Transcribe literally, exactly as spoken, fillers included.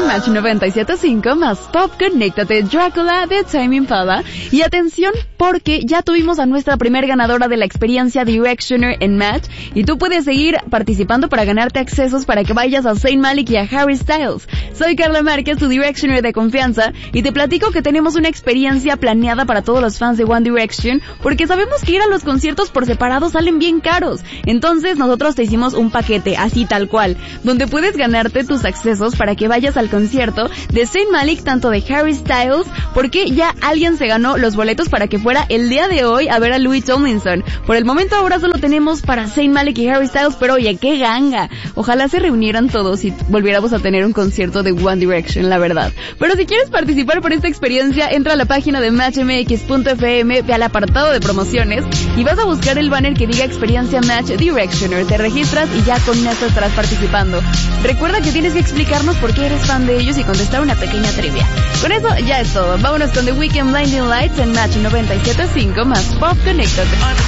Match noventa y siete punto cinco más Pop, conéctate, Drácula de Tame Impala. Y atención, porque ya tuvimos a nuestra primer ganadora de la experiencia Directioner en Match, y tú puedes seguir participando para ganarte accesos para que vayas a Zayn Malik y a Harry Styles. Soy Carla Márquez, tu Directioner de confianza, y te platico que tenemos una experiencia planeada para todos los fans de One Direction, porque sabemos que ir a los conciertos por separado salen bien caros. Entonces nosotros te hicimos un paquete, así tal cual, donde puedes ganarte tus accesos para que vayas al concierto de Zayn Malik, tanto de Harry Styles, porque ya alguien se ganó los boletos para que fuera el día de hoy a ver a Louis Tomlinson. Por el momento ahora solo tenemos para Zayn Malik y Harry Styles, pero oye, qué ganga. Ojalá se reunieran todos y volviéramos a tener un concierto de One Direction, la verdad. Pero si quieres participar por esta experiencia, entra a la página de match m x punto f m, ve al apartado de promociones y vas a buscar el banner que diga experiencia Match Directioner. Te registras y ya con eso estarás participando. Recuerda que tienes que explicarnos por qué eres fan de ellos y contestar una pequeña trivia. Con eso ya es todo. Vámonos con The Weeknd Blinding Lights en Match noventa y siete punto cinco más Pop, conéctate.